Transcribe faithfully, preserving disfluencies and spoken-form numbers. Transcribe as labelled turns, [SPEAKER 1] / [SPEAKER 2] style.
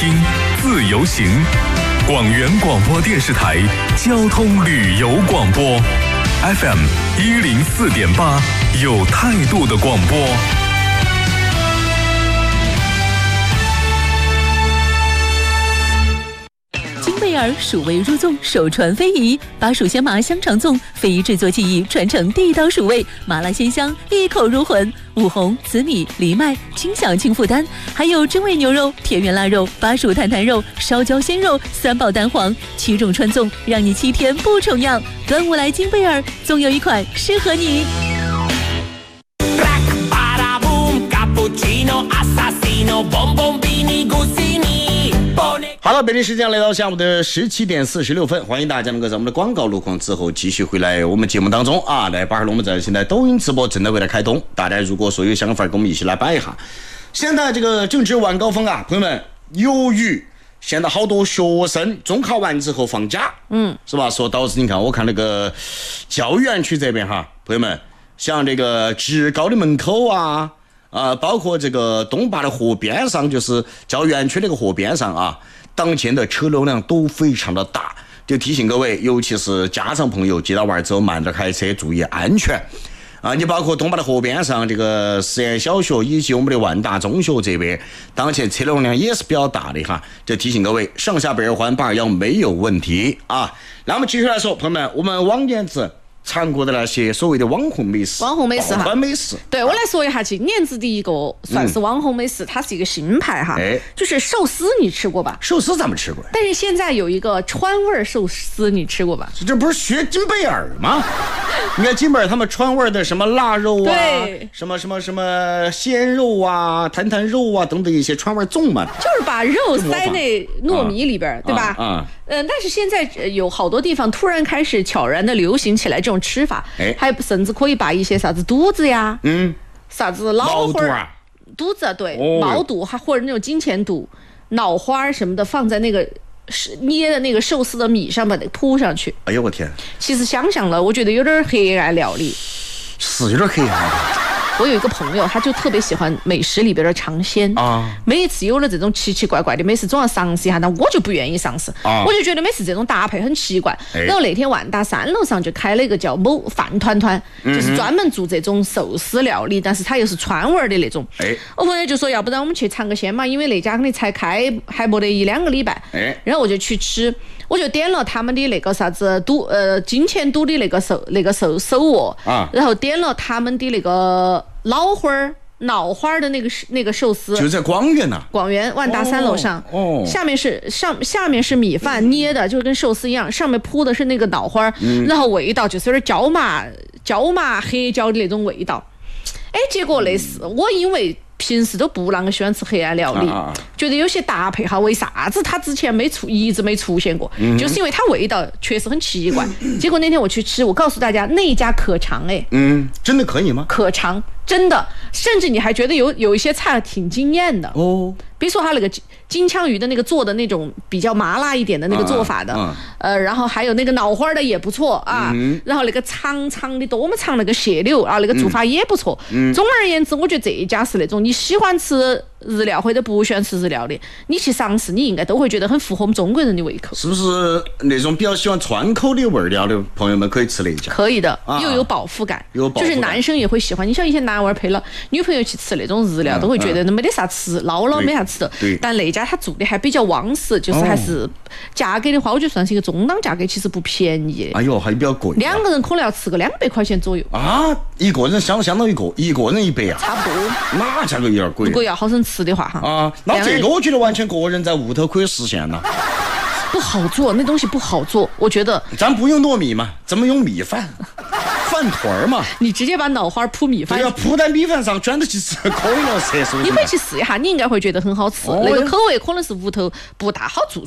[SPEAKER 1] 听自由行，广元广播电视台交通旅游广播 F M 一零四点八，有态度的广播。
[SPEAKER 2] 贝尔蜀味入粽，首传非遗，把蜀鲜麻香肠粽非遗制作技艺传承地道蜀味，麻辣鲜香，一口入魂。五红、紫米、藜麦，轻享轻负担，还有真味牛肉、田园腊肉、巴蜀坦坦肉、烧焦鲜肉，三宝蛋黄，七种传粽，让你七天不重样。端午来金贝尔，总有一款适合你。
[SPEAKER 3] 好了，北京时间来到下午的十七点四十六分，欢迎大家能够在我们的广告路况之后继续回来我们节目当中啊！来，巴尔龙，我们在现在抖音直播正在为了开通，大家如果说有想法，跟我们一起来摆一下。现在这个正值晚高峰啊，朋友们，由于现在好多学生中考完之后放假，嗯，是吧？所导致你看，我看那个教育园区这边哈，朋友们，像这个职高的门口啊。啊，包括这个东坝的河边上，就是教育园区那个河边上啊，当前的车流量都非常的大，就提醒各位，尤其是家长朋友接到娃之后慢点开车，注意安全啊！你包括东坝的河边上，这个实验小学以及我们的万达中学这边，当前车流量也是比较大的哈，就提醒各位，上下北二环八二幺没有问题啊。那么继续来说，朋友们，我们往年子尝过的那些所谓的网红美食，
[SPEAKER 4] 网红美食哈，
[SPEAKER 3] 美食。
[SPEAKER 4] 对，我来说一下，今年子第一个算是网红美食，嗯、它是一个新牌哈，哎，就是寿司，你吃过吧？
[SPEAKER 3] 寿司咱们吃过，
[SPEAKER 4] 但是现在有一个川味寿司，你吃过吧？
[SPEAKER 3] 这不是学金贝尔吗？你看金贝尔他们川味的什么腊肉啊，什么什么什么鲜肉啊、坦坦肉啊等等一些川味粽嘛，
[SPEAKER 4] 就是把肉塞那糯米里边，啊、对吧？
[SPEAKER 3] 啊。啊
[SPEAKER 4] 嗯，但是现在有好多地方突然开始悄然的流行起来这种吃法，哎，还甚至可以把一些啥子肚子呀，嗯，啥子脑花儿、肚子，对，哦、毛肚，还或者那种金钱肚、脑花什么的，放在那个捏的那个寿司的米上，把它铺上去。
[SPEAKER 3] 哎呦我天！
[SPEAKER 4] 其实想想了，我觉得有点黑暗料理，
[SPEAKER 3] 是有点黑暗。
[SPEAKER 4] 我有一个朋友，他就特别喜欢美食里边的尝鲜啊。每一次有了这种奇奇怪怪的美食，总要尝试一下，但我就不愿意尝试。啊、我就觉得每次这种搭配很奇怪。哎、然后那天万达三楼上就开了一个叫某饭团团，嗯、就是专门做这种寿司料理，但是它又是川味的那种。哎、我朋友就说，要不然我们去尝个鲜嘛，因为那家可能才开还没得一两个礼拜。哎、然后我就去吃。我就点了他们的那个啥子肚呃金钱肚的那个手那个手手握啊，然后点了他们的那个脑花儿脑花的那个那个寿司，
[SPEAKER 3] 就在广元呐、啊，
[SPEAKER 4] 广元万达三楼上，哦，哦下面是上下面是米饭捏的，就是跟寿司一样，上面铺的是那个脑花，嗯、然后味道就是有点椒麻椒麻黑椒的那种味道，哎，结果类似我因为。平时都不啷个喜欢吃黑暗料理，啊、觉得有些搭配哈，为啥子他之前没出，一直没出现过？嗯、就是因为它味道确实很奇怪。嗯、结果那天我去吃，我告诉大家，那一家可尝哎，
[SPEAKER 3] 嗯，真的可以吗？
[SPEAKER 4] 可尝，真的，甚至你还觉得有有一些菜挺惊艳的哦。比如说他那个金枪鱼的那个做的那种比较麻辣一点的那个做法的，啊啊、呃，然后还有那个脑花的也不错啊，嗯、然后那个长长的多么长那个蟹柳啊，那个做法也不错。嗯、总而言之，我觉得这一家是那种你喜欢吃日料或者不喜欢吃日料的，你去尝试，你应该都会觉得很符合我们中国人的胃口。
[SPEAKER 3] 是不是那种比较喜欢川口的味料的朋友们可以吃那一家？
[SPEAKER 4] 可以的，啊、又有饱腹感，有饱腹感，就是男生也会喜欢。你像一些男娃陪了女朋友去吃那种日料，嗯、都会觉得没得啥吃，捞捞没啥吃的。但那家他做的还比较旺实，就是还是价格的话，我觉得算是一个中档价格，其实不便宜。
[SPEAKER 3] 哎呦，还比较贵。
[SPEAKER 4] 两个人可能要吃个两百块钱左右
[SPEAKER 3] 啊，一个人相相当于一个一个人一百啊，
[SPEAKER 4] 差不多。
[SPEAKER 3] 那价格有点贵。
[SPEAKER 4] 如果要好生吃的话哈。
[SPEAKER 3] 啊，那这个我觉得完全个人在屋头可以实现了。
[SPEAKER 4] 不好做，那东西不好做，我觉得。
[SPEAKER 3] 咱不用糯米嘛，咱们用米饭。饭团嘛，
[SPEAKER 4] 你直接把脑花铺米饭，
[SPEAKER 3] 对呀，铺在米饭上，卷着去吃可以了，是不是？
[SPEAKER 4] 你可以去试一下，你应该会觉得很好吃。哦、那个口味可能是屋头不大好做